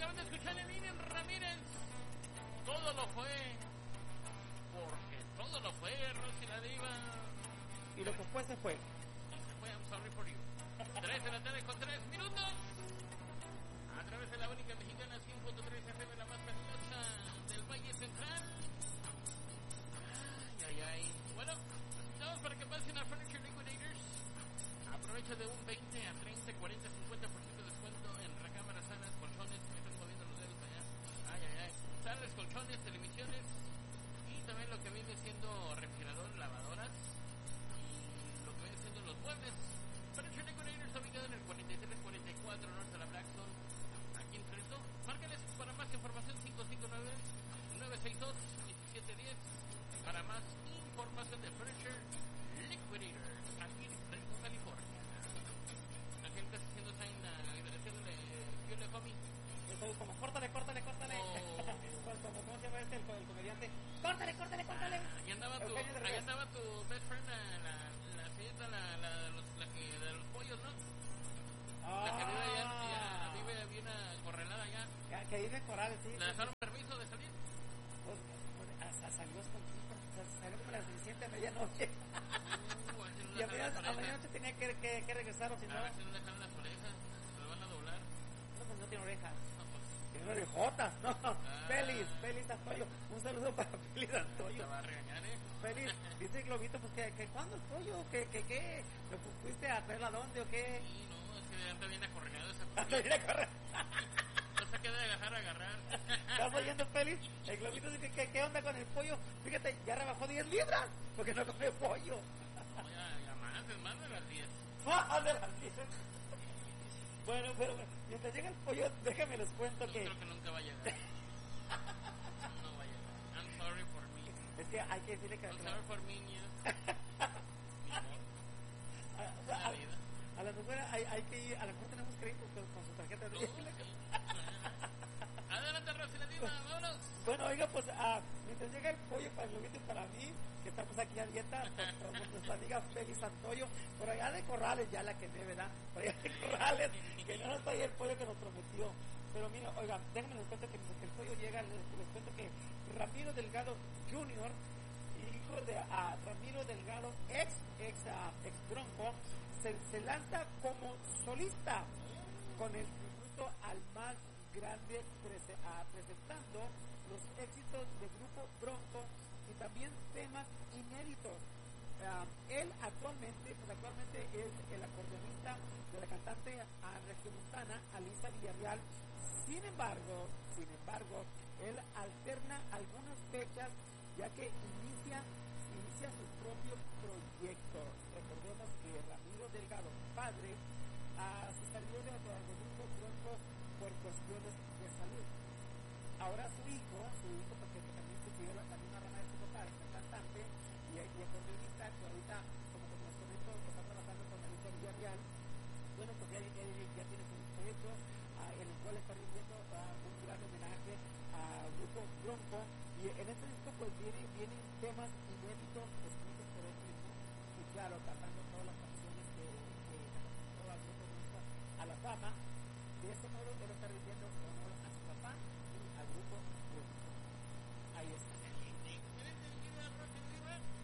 acaban de escuchar en Miriam Ramírez. Todo lo fue. Porque todo lo fue, Rosy la Diva. Y lo que fue se fue. Y se fue, I'm sorry for you. 3 de la tarde con 3 minutos. A través de la única mexicana 100.3 FM, la más cariñosa del Valle Central. Ay. Bueno, estamos para que pasen a Furniture Liquidators. Aprovecha de un 20 a 30, 40, 50% de descuento en recámaras, salas, colchones. Me están moviendo los dedos allá. Ay. Salas, colchones, televisiones. Y también lo que viene siendo refrigerador, lavadoras. Y lo que viene siendo los muebles. Furniture Liquidators está ubicado en el 4344 norte de la Blackstone, aquí en Fresno. Márcales para más información 559-962-1710. Para más información de Furniture Liquidators, aquí en Fresno, California. La gente está haciendo sign, agradeciéndole, yo le comí. Estoy como, córtale. ¿Cómo se llama el comediante? Córtale. Ahí andaba tu best friend, la señorita, la que de los pollos, ¿no? La que vive allá, vive bien acorralada allá. Que vive en Corales, sí. ¿Le dejaron permiso de salir? Pues, hasta salió escondido, salió como a las 17 a medianoche. Y a medianoche tenía que regresar, o si no... A ver si no le dejan las orejas, lo van a doblar. No, pues no tiene orejas. No, pues... Tiene orejotas, no. Feliz Antonio. Un saludo para Feliz Antonio. Te va a regañar, Feliz, dice Globito, pues que ¿cuándo el pollo? ¿Qué? ¿Lo fuiste a traerla a dónde o qué? Sí, no, es que anda bien acorregado esa Anda bien acorregado. No se queda de agarrar. ¿Estás oyendo, Feliz? El Globito dice que ¿qué onda con el pollo? Fíjate, ya rebajó 10 libras porque no come pollo. No, ya más de las 10. Más de las 10. Bueno, pero mientras llega el pollo, déjame les cuento que... Creo que nunca va a llegar. No va a llegar. I'm sorry for me. Es que hay que decirle que... I'm sorry for me, mi amor. A la mejor hay que ir... A lo mejor tenemos crédito con su tarjeta de... Adelante, Rosy la Diva, vámonos. Bueno, oiga, pues mientras llega el pollo para el Globito y para mí, que estamos aquí a dieta, con nuestra amiga Feliz Antonio, por allá de Corrales, ya la que me, ¿verdad? Por allá de Corrales, que no nos trae el pollo que nos prometió. Pero mira, oiga, déjenme les cuento que mientras que el pollo llega, les cuento que Ramiro Delgado Jr., hijo de Ramiro Delgado, ex Bronco, se lanza como solista con el tributo al más grande, presentando los éxitos del grupo Bronco y también temas inéditos. Él actualmente es el acordeonista de la cantante regiomontana Alisa Villarreal. Sin embargo, él alterna algunas fechas ya que inicia su propio proyecto. Recordemos que Ramiro Delgado, padre, se salió del grupo Bronco por cuestiones de salud. Ahora su hijo, porque también se siguió la misma rama de su papá, es cantante y acordeonista, que ahorita, como les comento, está trabajando con Alisa Villarreal. Bueno, pues ya tiene su proyecto en el cual está rindiendo un gran homenaje al grupo Bronco, y en este disco pues vienen temas inéditos escritos por él mismo, y claro, cantando todas las canciones que todo el grupo Bronco a la fama. De este modo él está rindiendo honor a su papá y al grupo Bronco. Ahí está.